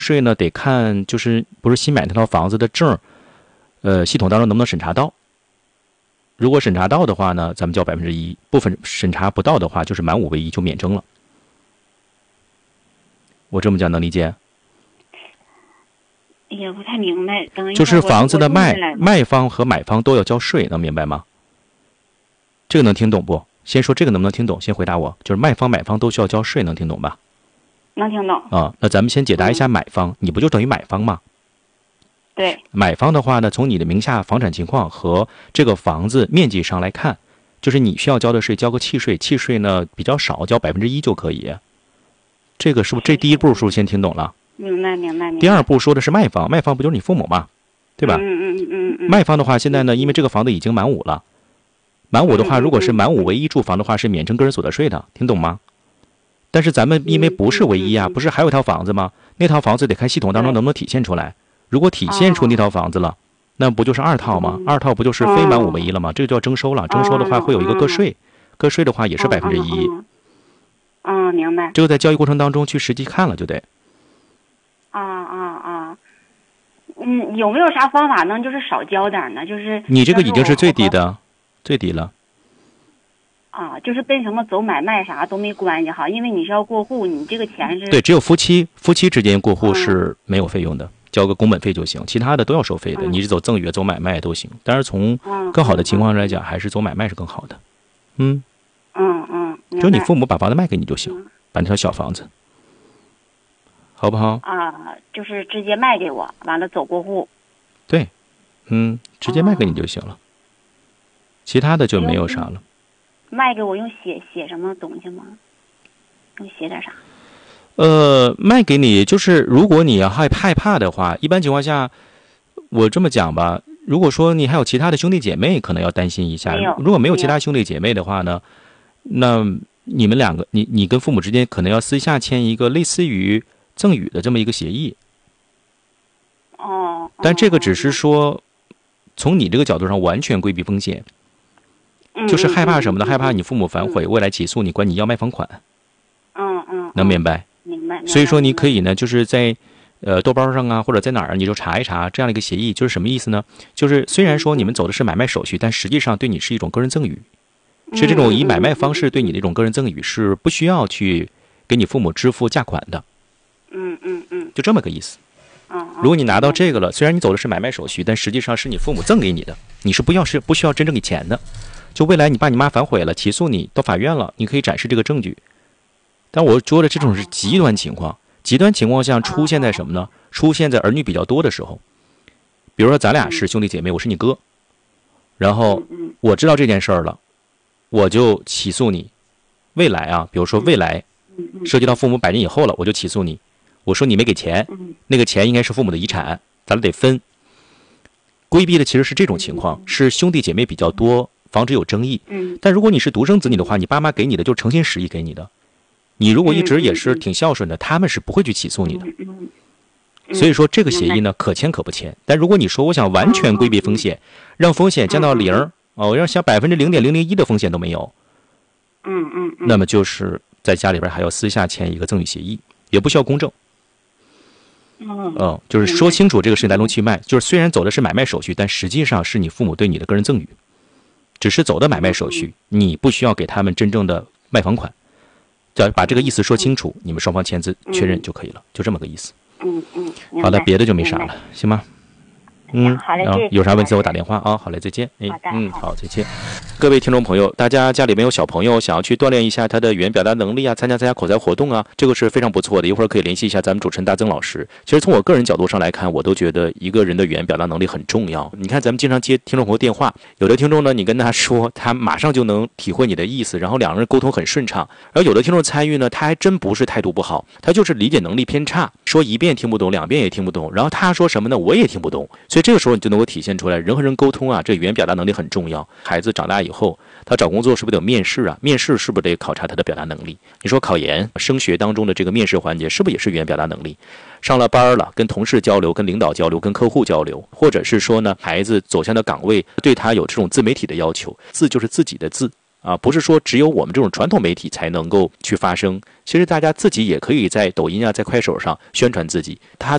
税呢得看就是不是新买那套房子的证，系统当中能不能审查到。如果审查到的话呢，咱们交1%，部分审查不到的话，就是满5为1就免征了。我这么讲能理解？ 也不太明白。等一会儿就是房子的卖方和买方都要交税，能明白吗？这个能听懂不？先说这个能不能听懂？先回答我，就是卖方买方都需要交税，能听懂吧？ 能听懂。 啊，那咱们先解答一下买方，你不就等于买方吗？ 对。 买方的话呢，从你的名下房产情况和这个房子面积上来看，就是你需要交的税，交个契税，契税呢比较少，交1%就可以。这个是不是这第一步是不是先听懂了？ 明白。 第二步说的是卖方，卖方不就是你父母吗？对吧？卖方的话，现在呢，因为这个房子已经满5了，满5的话，如果是满5为1住房的话，是免征个人所得税的，听懂吗？但是咱们因为不是唯一啊，不是还有一套房子吗？那套房子得看系统当中能不能体现出来。如果体现出那套房子了，那不就是2套吗？2套不就是非满5为1了吗？这个就要征收了。征收的话会有一个个税，个税的话也是1%。 明白。 这个在交易过程当中去实际看了就得。 有没有啥方法能就是少交点呢？就是你这个已经是最低的，最低了。 就是跟什么走买卖啥都没关系哈，因为你是要过户，你这个钱是对，只有夫妻之间过户是没有费用的，交个工本费就行，其他的都要收费的。你是走赠与、走买卖都行，但是从更好的情况来讲，还是走买卖是更好的。就你父母把房子卖给你就行，把那套小房子，好不好？ 就是直接卖给我，完了走过户。 对，直接卖给你就行了，其他的就没有啥了。 卖给我用写什么东西吗？用写点啥？ 卖给你就是如果你要害怕的话，一般情况下，我这么讲吧，如果说你还有其他的兄弟姐妹，可能要担心一下。如果没有其他兄弟姐妹的话呢，那你们两个，你跟父母之间可能要私下签一个类似于赠与的这么一个协议。但这个只是说，从你这个角度上完全规避风险。就是害怕什么呢？害怕你父母反悔，未来起诉你，管你要卖房款。能明白？ 明白。 所以说你可以呢，就是在豆包上啊，或者在哪儿，你就查一查这样的一个协议，就是什么意思呢？就是虽然说你们走的是买卖手续，但实际上对你是一种个人赠与，是这种以买卖方式对你的一种个人赠与，是不需要去给你父母支付价款的。就这么个意思。如果你拿到这个了，虽然你走的是买卖手续，但实际上是你父母赠给你的，你是不需要真正给钱的。就未来你爸你妈反悔了，起诉你到法院了，你可以展示这个证据。但我说的这种是极端情况，极端情况下出现在什么呢？出现在儿女比较多的时候。比如说咱俩是兄弟姐妹，我是你哥，然后我知道这件事儿了，我就起诉你。未来啊，比如说未来涉及到父母100年以后了，我就起诉你。我说你没给钱，那个钱应该是父母的遗产，咱们得分。规避的其实是这种情况，是兄弟姐妹比较多，防止有争议。但如果你是独生子女的话，你爸妈给你的就是诚心实意给你的，你如果一直也是挺孝顺的，他们是不会去起诉你的。所以说这个协议呢，可签可不签。但如果你说我想完全规避风险，让风险降到0，我让想0.001%的风险都没有，那么就是在家里边还要私下签一个赠与协议，也不需要公证。就是说清楚这个事来龙去脉，就是虽然走的是买卖手续，但实际上是你父母对你的个人赠与，只是走的买卖手续，你不需要给他们真正的卖房款，只要把这个意思说清楚，你们双方签字确认就可以了，就这么个意思。好的，别的就没啥了，行吗？ 好嘞， 有啥问题我打电话啊。好嘞，再见。好，再见。各位听众朋友，大家家里面有小朋友想要去锻炼一下他的语言表达能力啊，参加口才活动啊，这个是非常不错的。一会儿可以联系一下咱们主持人大曾老师。其实从我个人角度上来看，我都觉得一个人的语言表达能力很重要。你看咱们经常接听众朋友电话，有的听众呢，你跟他说，他马上就能体会你的意思，然后两个人沟通很顺畅。而有的听众参与呢，他还真不是态度不好，他就是理解能力偏差，说1遍听不懂，2遍也听不懂，然后他说什么呢，我也听不懂。所以这个时候你就能够体现出来，人和人沟通啊，这语言表达能力很重要。孩子长大以后，他找工作是不是得有面试啊？面试是不是得考察他的表达能力？你说考研、升学当中的这个面试环节，是不是也是语言表达能力？上了班了，跟同事交流、跟领导交流、跟客户交流，或者是说呢，孩子走向的岗位对他有这种自媒体的要求，字就是自己的字， 啊，不是说只有我们这种传统媒体才能够去发声。其实大家自己也可以在抖音啊，在快手上宣传自己。它